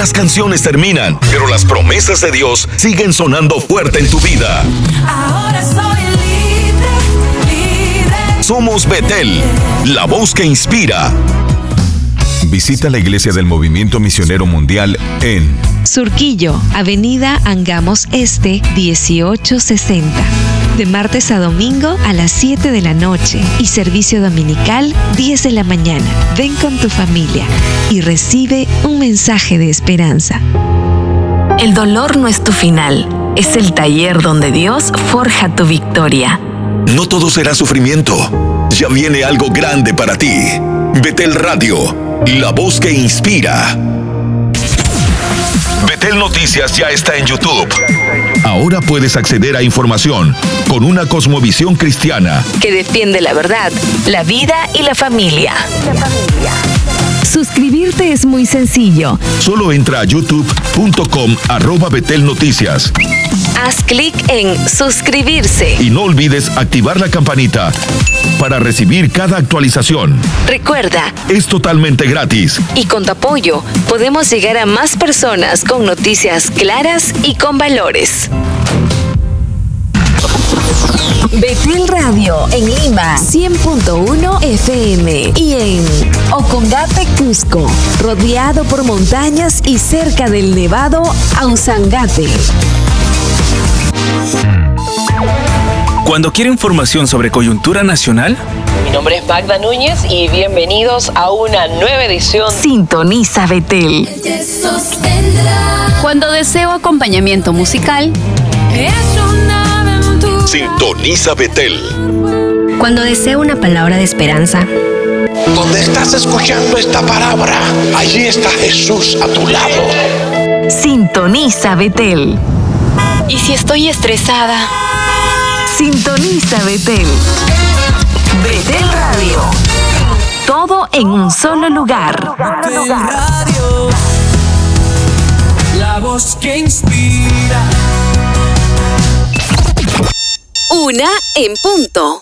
Las canciones terminan, pero las promesas de Dios siguen sonando fuerte en tu vida. Ahora soy libre. Somos Betel, la voz que inspira. Visita la iglesia del Movimiento Misionero Mundial en Surquillo, Avenida Angamos Este, 1860. De martes a domingo a las 7 de la noche y servicio dominical 10 de la mañana. Ven con tu familia y recibe un mensaje de esperanza. El dolor no es tu final, es el taller donde Dios forja tu victoria. No todo será sufrimiento. Ya viene algo grande para ti. Betel Radio, la voz que inspira. Betel Noticias ya está en YouTube. Ahora puedes acceder a información con una cosmovisión cristiana Que defiende la verdad, la vida y la familia. Suscribirte es muy sencillo. Solo entra a youtube.com/Betel Noticias. Haz clic en suscribirse. Y no olvides activar la campanita para recibir cada actualización. Recuerda, Es totalmente gratis. y con tu apoyo podemos llegar a más personas con noticias claras y con valores. Betel Radio en Lima 100.1 FM y en Ocondate, Cusco, rodeado por montañas y cerca del nevado Ausangate. Cuando quiere información sobre coyuntura nacional, Mi nombre es Magda Núñez y bienvenidos a una nueva edición. Sintoniza Betel. Te sostendrá. Cuando deseo acompañamiento musical, Es una aventura. Sintoniza Betel. Cuando deseo una palabra de esperanza, Donde estás escuchando esta palabra, allí está Jesús a tu lado. Sintoniza Betel. y si estoy estresada, Sintoniza Betel. Betel Radio. Todo en un solo lugar. Radio, la voz que inspira. 1 en punto.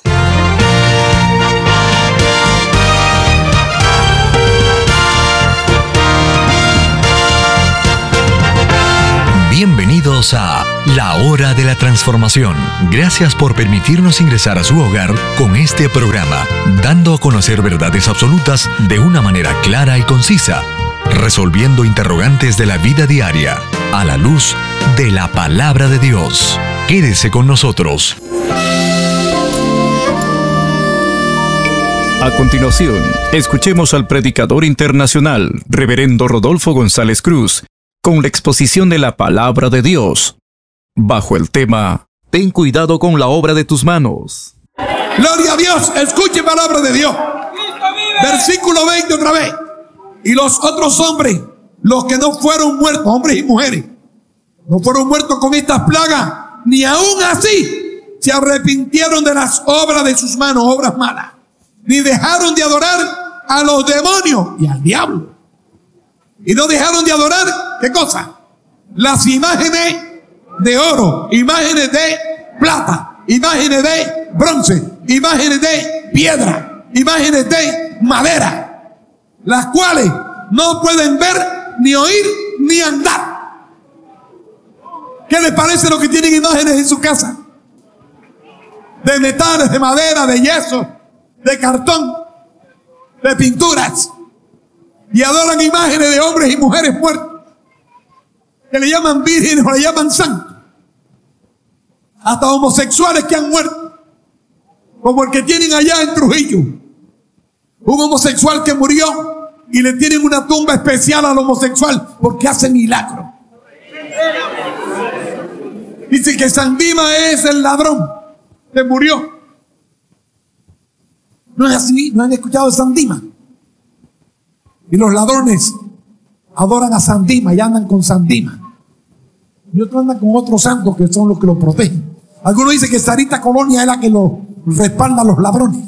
Bienvenidos a La Hora de la Transformación. Gracias por permitirnos ingresar a su hogar con este programa, dando a conocer verdades absolutas de una manera clara y concisa, resolviendo interrogantes de la vida diaria, a la luz de la Palabra de Dios. Quédese con nosotros. A continuación, escuchemos al predicador internacional, Reverendo Rodolfo González Cruz, con la exposición de la Palabra de Dios, bajo el tema Ten cuidado con la obra de tus manos. Gloria a Dios, escuche palabra de Dios. Versículo 20 otra vez. Y los otros hombres, los que no fueron muertos, hombres y mujeres, no fueron muertos con estas plagas, ni aún así se arrepintieron de las obras de sus manos, obras malas, ni dejaron de adorar a los demonios y al diablo. Y no dejaron de adorar, ¿qué cosa? Las imágenes de oro, imágenes de plata, imágenes de bronce, imágenes de piedra, imágenes de madera, las cuales no pueden ver, ni oír, ni andar. ¿Qué les parece lo que tienen imágenes en su casa? De metales, de madera, de yeso, de cartón, de pinturas. Y adoran imágenes de hombres y mujeres muertos, que le llaman vírgenes o le llaman santos. Hasta homosexuales que han muerto, como el que tienen allá en Trujillo. Un homosexual que murió y le tienen una tumba especial al homosexual porque hace milagros. Dice que Sandima es el ladrón que murió. ¿No es así? ¿No han escuchado de Sandima? Y los ladrones adoran a Sandima y andan con Sandima. Y otros andan con otros santos que son los que los protegen. Algunos dicen que Sarita Colonia es la que los respalda a los ladrones.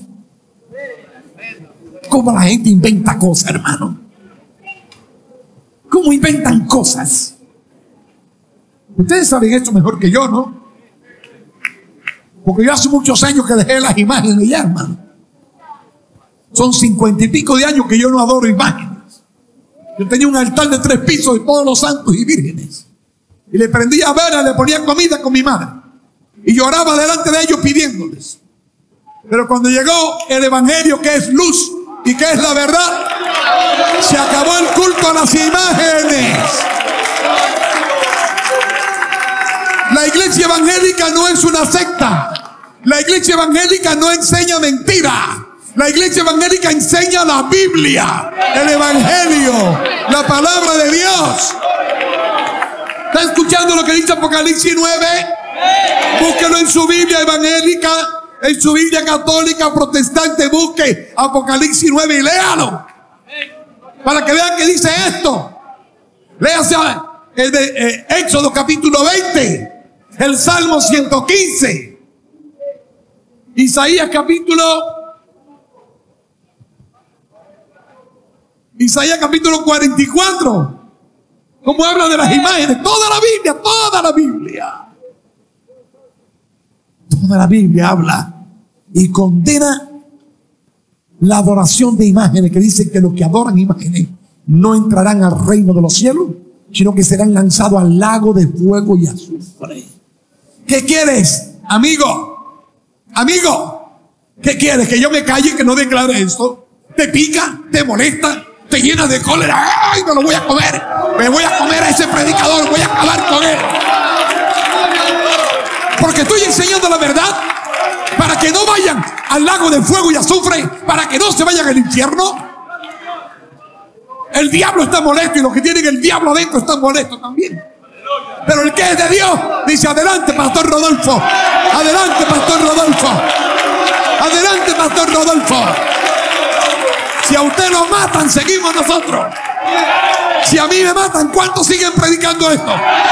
¿Cómo la gente inventa cosas, hermano? ¿Cómo inventan cosas? Ustedes saben esto mejor que yo, ¿no? Porque yo hace muchos años que dejé las imágenes ya, hermano. Son 50 y pico de años que yo no adoro imágenes. Yo tenía un altar de 3 pisos de todos los santos y vírgenes. Y le prendía velas, le ponía comida con mi madre. Y lloraba delante de ellos pidiéndoles. Pero cuando llegó el evangelio, que es luz y que es la verdad, se acabó el culto a las imágenes. La iglesia evangélica no es una secta. La iglesia evangélica no enseña mentira. La iglesia evangélica enseña la Biblia, el evangelio, la palabra de Dios. ¿Está escuchando lo que dice Apocalipsis 9? Búsquelo en su Biblia evangélica, en su Biblia católica, protestante. Busque Apocalipsis 9 y léalo, para que vean que dice esto. Léase el de Éxodo capítulo 20, el Salmo 115, Isaías capítulo 44. Como habla de las imágenes, toda la Biblia habla y condena la adoración de imágenes, que dice que los que adoran imágenes no entrarán al reino de los cielos, sino que serán lanzados al lago de fuego y azufre. ¿Qué quieres, amigo? ¿Qué quieres? ¿Que yo me calle y que no declare esto? ¿Te pica? ¿Te molesta? ¿Te llena de cólera? ¡Ay, me lo voy a comer! Me voy a comer a ese predicador, voy a acabar con él. Porque estoy enseñando la verdad para que no vayan al lago de fuego y azufre, para que no se vayan al infierno. El diablo está molesto y los que tienen el diablo adentro están molestos también. Pero el que es de Dios dice: adelante, Pastor Rodolfo. Adelante, Pastor Rodolfo. Adelante, Pastor Rodolfo. Si a usted lo matan, seguimos nosotros. Si a mí me matan, ¿cuántos siguen predicando esto?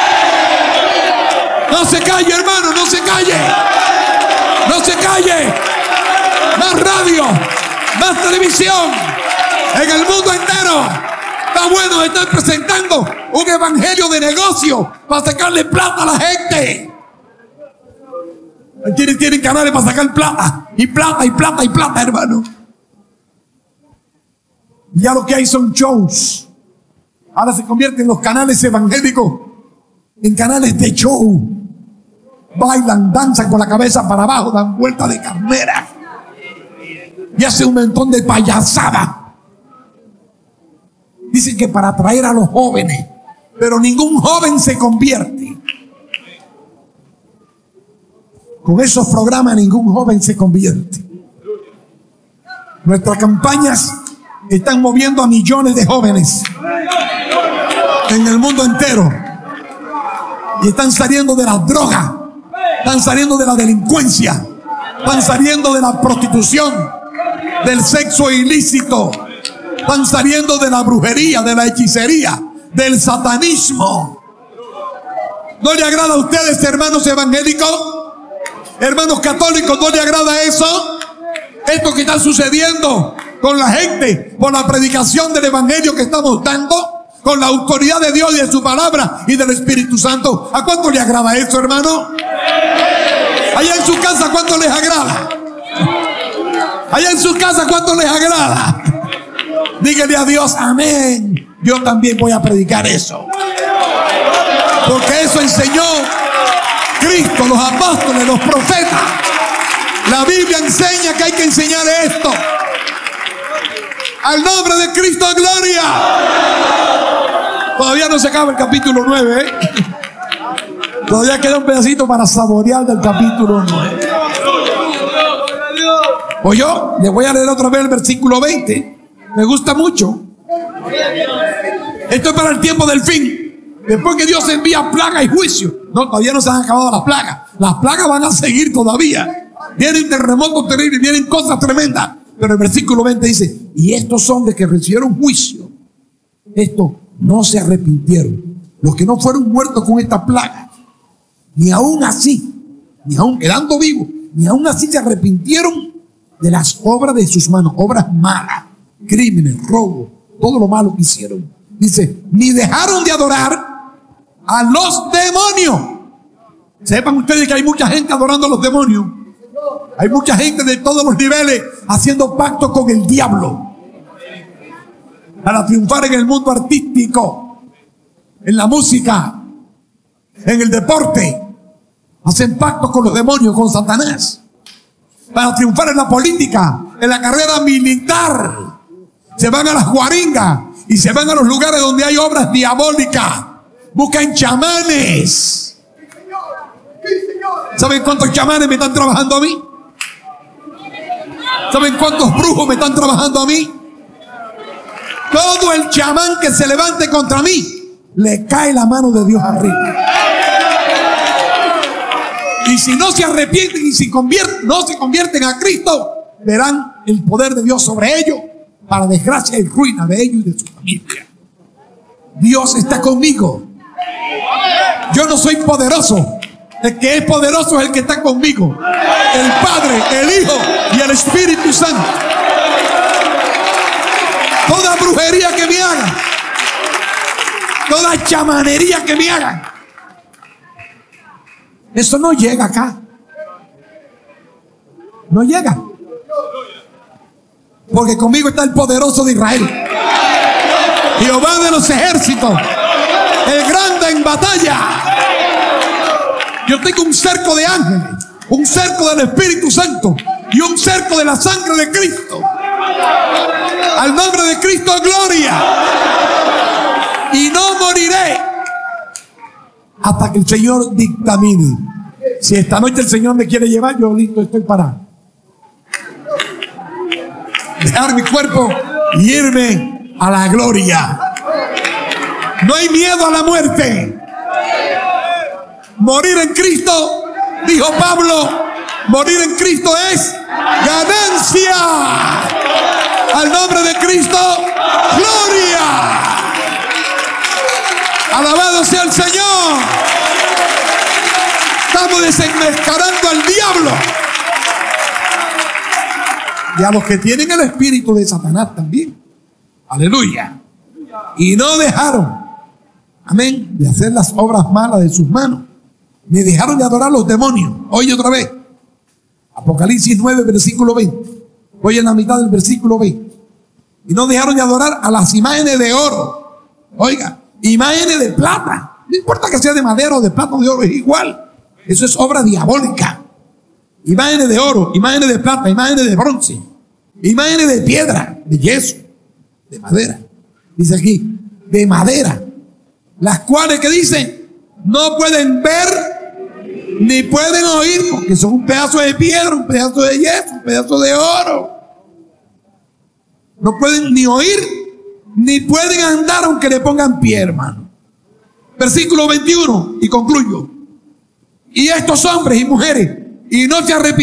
No se calle, hermano, no se calle. No se calle. Más radio, más televisión, en el mundo entero. Está bueno estar presentando un evangelio de negocio para sacarle plata a la gente. Tienen canales para sacar plata, y plata, y plata, y plata, hermano. Ya lo que hay son shows. Ahora se convierten los canales evangélicos en canales de show. Bailan, danzan con la cabeza para abajo, dan vueltas de carnera y hacen un montón de payasada. Dicen que para atraer a los jóvenes, pero ningún joven se convierte. Con esos programas ningún joven se convierte. Nuestras campañas están moviendo a millones de jóvenes en el mundo entero y están saliendo de la droga, están saliendo de la delincuencia, están saliendo de la prostitución, del sexo ilícito, están saliendo de la brujería, de la hechicería, del satanismo. ¿No le agrada a ustedes, hermanos evangélicos, hermanos católicos? ¿No le agrada eso? Esto que está sucediendo con la gente por la predicación del evangelio que estamos dando, con la autoridad de Dios y de su palabra y del Espíritu Santo. ¿A cuánto le agrada eso, hermano? Allá en su casa, ¿cuánto les agrada? Allá en su casa, ¿cuánto les agrada? Dígale a Dios: amén. Yo también voy a predicar eso, porque eso enseñó Cristo, los apóstoles, los profetas. La Biblia enseña que hay que enseñar esto. Al nombre de Cristo, gloria. Todavía no se acaba el capítulo 9, ¿eh? Todavía queda un pedacito para saborear del capítulo 9. O yo le voy a leer otra vez el versículo 20. Me gusta mucho. Esto es para el tiempo del fin. Después que Dios envía plaga y juicio. No, todavía no se han acabado las plagas. Las plagas van a seguir todavía. Vienen terremotos terribles, vienen cosas tremendas. Pero el versículo 20 dice: y estos hombres que recibieron juicio, estos no se arrepintieron. Los que no fueron muertos con esta plaga, ni aún así, ni aún quedando vivos, ni aún así se arrepintieron de las obras de sus manos, obras malas, crímenes, robo, todo lo malo que hicieron. Dice: ni dejaron de adorar a los demonios. Sepan ustedes que hay mucha gente adorando a los demonios. Hay mucha gente de todos los niveles haciendo pacto con el diablo. para triunfar en el mundo artístico, en la música, en el deporte. Hacen pactos con los demonios, con Satanás, para triunfar en la política, en la carrera militar. Se van a las guaringas y se van a los lugares donde hay obras diabólicas. Buscan chamanes. ¿Saben cuántos chamanes me están trabajando a mí? ¿Saben cuántos brujos me están trabajando a mí? Todo el chamán que se levante contra mí, le cae la mano de Dios arriba. Y si no se arrepienten y no se convierten a Cristo, verán el poder de Dios sobre ellos, para desgracia y ruina de ellos y de su familia. Dios está conmigo. Yo no soy poderoso. El que es poderoso es el que está conmigo. El Padre, el Hijo y el Espíritu Santo. Toda brujería que me hagan, toda chamanería que me hagan, eso no llega acá. No llega. Porque conmigo está el poderoso de Israel, Jehová de los ejércitos, el grande en batalla. Yo tengo un cerco de ángeles, un cerco del Espíritu Santo y un cerco de la sangre de Cristo. Al nombre de Cristo, gloria. Y no moriré hasta que el Señor dictamine. Si esta noche el Señor me quiere llevar, yo listo estoy para dejar mi cuerpo y irme a la gloria. No hay miedo a la muerte. Morir en Cristo, dijo Pablo, morir en Cristo es ganancia. Al nombre de Cristo, gloria. Alabado sea el Señor. Estamos desenmascarando al diablo y a los que tienen el espíritu de Satanás también. Aleluya. Y no dejaron, amén, de hacer las obras malas de sus manos, ni dejaron de adorar a los demonios. Oye otra vez, Apocalipsis 9, versículo 20. Voy en la mitad del versículo 20. Y no dejaron de adorar a las imágenes de oro. Oiga, imágenes de plata. No importa que sea de madera o de plata o de oro, es igual. Eso es obra diabólica. Imágenes de oro, imágenes de plata, imágenes de bronce, imágenes de piedra, de yeso, de madera. Dice aquí, de madera. Las cuales que dicen, no pueden ver ni pueden oír, porque son un pedazo de piedra, un pedazo de yeso, un pedazo de oro. No pueden ni oír ni pueden andar aunque le pongan pie, hermano. Versículo 21, y concluyo. Y estos hombres y mujeres, y no se arrepienten,